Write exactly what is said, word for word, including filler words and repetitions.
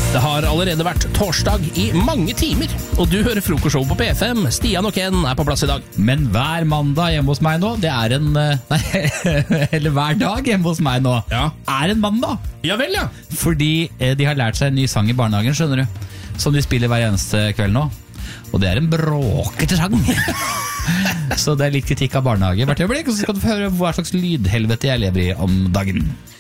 Det har allerede vært torsdag i mange timer, og du hører frokostshow på P fem. Stian og Ken er på plass i dag. Men hver mandag hjemme hos meg nå, det er en Nei, eller hver dag hjemme hos meg nå, Ja. er en mandag. Ja vel, ja. Fordi eh, de har lært seg en ny sang i barnehagen, skjønner du, som de spiller hver eneste kveld nå. Og det er en bråkete sang. Så det er litt kritikk av barnehage hvert øyeblikk, og så skal du få høre hva slags lydhelvete jeg lever i om dagen.